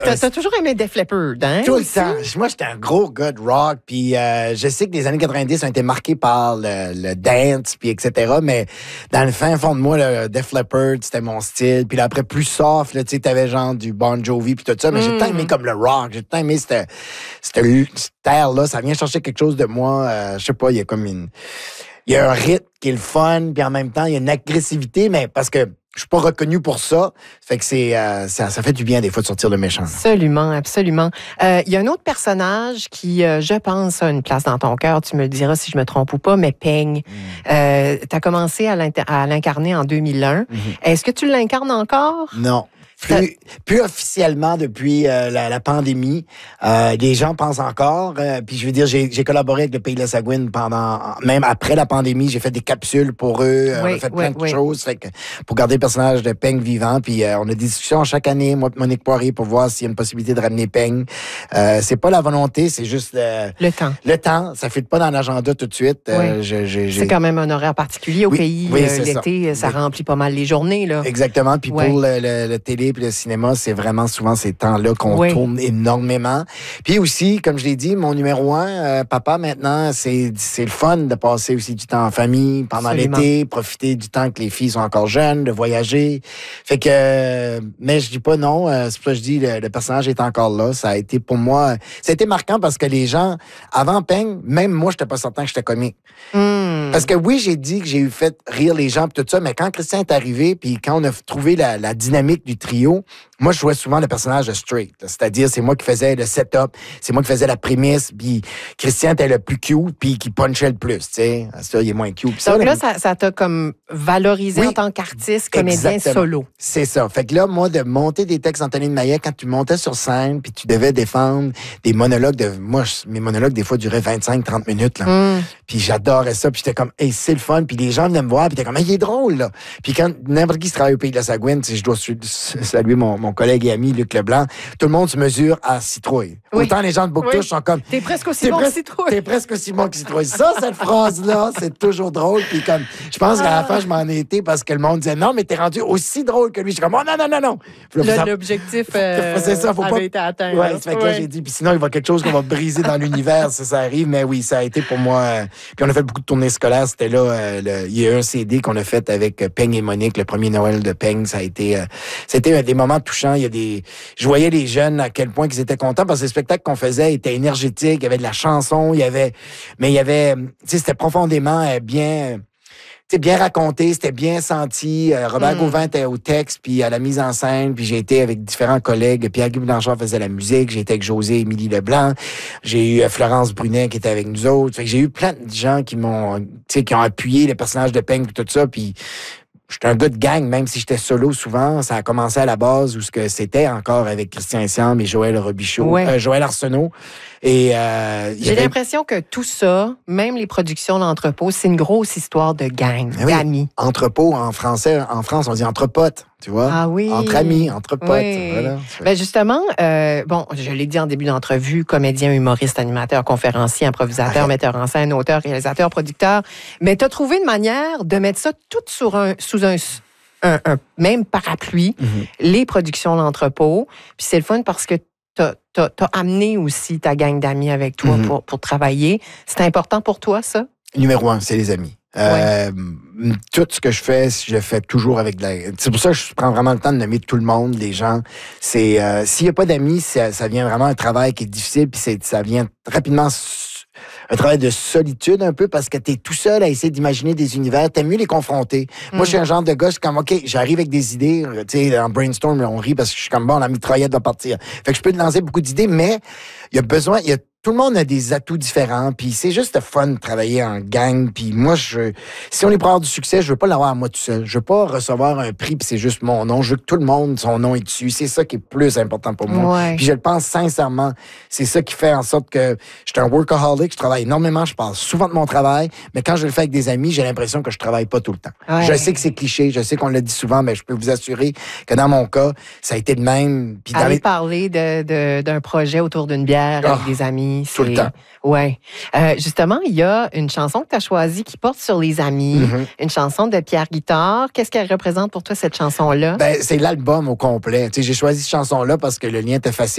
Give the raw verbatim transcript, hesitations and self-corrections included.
T'as, t'as toujours aimé Def Leppard, hein? Tout le aussi? temps. Moi, j'étais un gros gars de rock, puis euh, je sais que les années quatre-vingt-dix ont été marquées par le, le dance, puis et cetera, mais dans le fin fond de moi, le Def Leppard, c'était mon style. Puis là, après, plus soft, tu sais, t'avais genre du Bon Jovi, puis tout ça, mais mm. j'ai tout aimé comme le rock, j'ai tout aimé cette, cette, cette terre-là, ça vient chercher quelque chose de moi, euh, je sais pas, il y a comme une... Il y a un rythme qui est le fun, puis en même temps, il y a une agressivité, mais parce que je suis pas reconnu pour ça. Fait que c'est euh, ça, ça fait du bien des fois de sortir le méchant. Absolument, absolument. Euh, il y a un autre personnage qui, euh, je pense, a une place dans ton cœur. Tu me le diras si je me trompe ou pas, mais Peng. Mm. Euh, tu as commencé à, à l'incarner en deux mille un. Mm-hmm. Est-ce que tu l'incarnes encore? Non. Plus, plus officiellement depuis euh, la, la pandémie. Euh, les gens pensent encore. Euh, puis je veux dire, j'ai, j'ai collaboré avec le Pays de la Sagouine pendant, même après la pandémie, j'ai fait des capsules pour eux. Oui, on a fait plein oui, de oui. choses. Fait que pour garder le personnage de Peng vivant. Puis euh, on a des discussions chaque année, moi et Monique Poirier, pour voir s'il y a une possibilité de ramener Peng. Euh, c'est pas la volonté, c'est juste euh, le temps. Le temps, ça ne fit pas dans l'agenda tout de suite. Oui. Euh, je, je, c'est quand même un horaire particulier au oui, pays. Oui, euh, l'été, ça, ça remplit pas mal les journées là. Exactement. Puis oui. pour le, le, le télé. Puis le cinéma, c'est vraiment souvent ces temps-là qu'on oui. tourne énormément. Puis aussi, comme je l'ai dit, mon numéro un, euh, papa, maintenant, c'est, c'est le fun de passer aussi du temps en famille pendant Absolument. l'été, profiter du temps que les filles sont encore jeunes, de voyager. Fait que, euh, mais je dis pas non, euh, c'est pour ça que je dis, le, le personnage est encore là. Ça a été pour moi, ça a été marquant parce que les gens, avant Peng, même moi, j'étais pas certain que j'étais comique. Mm. Parce que oui, j'ai dit que j'ai eu fait rire les gens puis tout ça, mais quand Christian est arrivé puis quand on a trouvé la, la dynamique du trio, moi, je jouais souvent le personnage de straight. Là. C'est-à-dire, c'est moi qui faisais le setup, c'est moi qui faisais la prémisse, puis Christian était le plus cute, puis qui punchait le plus, tu sais. Ça, il est moins cute. Donc ça, là, ça, ça t'a comme valorisé oui, en tant qu'artiste, comédien exactement. Solo. C'est ça. Fait que là, moi, de monter des textes Antonine Maillet, quand tu montais sur scène, puis tu devais défendre des monologues de... Moi, mes monologues, des fois, duraient vingt-cinq trente minutes, là. Mm. Puis j'adorais ça, puis j'étais comme, hey, c'est le fun, puis les gens venaient me voir, puis t'es comme, hey, il est drôle, là. Puis quand n'importe qui se travaille au Pays de la Sagouine, je dois saluer mon, mon collègue et ami Luc Leblanc, tout le monde se mesure à citrouille. Oui. Autant les gens de Bouctouche oui. sont comme... T'es presque aussi bon que citrouille. T'es presque aussi bon que citrouille. Ça, cette phrase-là, c'est toujours drôle. Puis comme, je pense ah. qu'à la fin, je m'en ai été parce que le monde disait, non, mais t'es rendu aussi drôle que lui. Je suis comme, oh non, non, non, non. Là, ça, l'objectif euh, c'est ça, faut avait pas... été atteint. Ouais, ça fait que là, j'ai dit, puis sinon, il va y avoir quelque chose qu'on va briser dans l'univers si ça arrive. Mais oui, ça a été pour moi... Euh... Puis on a fait beaucoup de tournées scolaires. C'était là, euh, le... il y a eu un C D qu'on a fait avec Peng et Monique, le premier Noël de Peng. Ça a été... Euh... C'était des moments touchants. Il y a des... Je voyais les jeunes à quel point ils étaient contents parce que le spectacle qu'on faisait était énergétique, il y avait de la chanson, il y avait, mais il y avait, tu sais, c'était profondément bien, tu sais, bien raconté, c'était bien senti. Robert mm. Gauvin était au texte, puis à la mise en scène, puis j'ai été avec différents collègues. Pierre-Guy Blanchard faisait la musique, j'ai été avec José et Émilie Leblanc, j'ai eu Florence Brunet qui était avec nous autres. Fait que j'ai eu plein de gens qui m'ont, tu sais, qui ont appuyé les personnages de Peng et tout ça, puis j'étais un gars de gang, même si j'étais solo souvent. Ça a commencé à la base où ce que c'était encore avec Christian Siam et Joël Robichaud, ouais. euh, Joël Arsenault. Et euh, j'ai avait... l'impression que tout ça, même les productions d'entrepôt, c'est une grosse histoire de gang, oui, d'amis. Entrepôt en français, en France, on dit entre potes, tu vois. Ah oui. Entre amis, entre potes. Oui. Voilà. Ben justement, euh, bon, je l'ai dit en début d'entrevue, comédien, humoriste, animateur, conférencier, improvisateur, ah, metteur en scène, auteur, réalisateur, producteur. Mais tu as trouvé une manière de mettre ça tout sur un, sous un, un, un même parapluie, mm-hmm. les productions d'entrepôt. Puis c'est le fun parce que T'as, t'as, t'as amené aussi ta gang d'amis avec toi mm-hmm. pour, pour travailler. C'est important pour toi, ça? Numéro un, c'est les amis. Euh, ouais. Tout ce que je fais, je le fais toujours avec de la... C'est pour ça que je prends vraiment le temps de nommer tout le monde, les gens. C'est euh, s'il n'y a pas d'amis, ça, ça vient vraiment un travail qui est difficile, puis c'est, ça vient rapidement... un travail de solitude un peu parce que t'es tout seul à essayer d'imaginer des univers. T'aimes mieux les confronter. Mm. Moi, je suis un genre de gars, je suis comme, OK, j'arrive avec des idées. Tu sais, en brainstorm, on rit parce que je suis comme, bon, la mitraillette va partir. Fait que je peux te lancer beaucoup d'idées, mais il y a besoin, il y a tout le monde a des atouts différents, puis c'est juste fun de travailler en gang. Puis moi, je, si on est pour avoir du succès, je veux pas l'avoir à moi tout seul. Je veux pas recevoir un prix puis c'est juste mon nom. Je veux que tout le monde, son nom est dessus. C'est ça qui est plus important pour moi. Ouais. Puis je le pense sincèrement. C'est ça qui fait en sorte que je suis un workaholic. Je travaille énormément. Je parle souvent de mon travail. Mais quand je le fais avec des amis, j'ai l'impression que je travaille pas tout le temps. Ouais. Je sais que c'est cliché. Je sais qu'on le dit souvent, mais je peux vous assurer que dans mon cas, ça a été de même. Puis Aller les... parler de, de, d'un projet autour d'une bière avec oh, des amis. Tout le temps. Oui. Euh, justement, il y a une chanson que tu as choisie qui porte sur les amis, mm-hmm. une chanson de Pierre Guitard. Qu'est-ce qu'elle représente pour toi, cette chanson-là? Ben, c'est l'album au complet. Tu sais, j'ai choisi cette chanson-là parce que le lien était facile.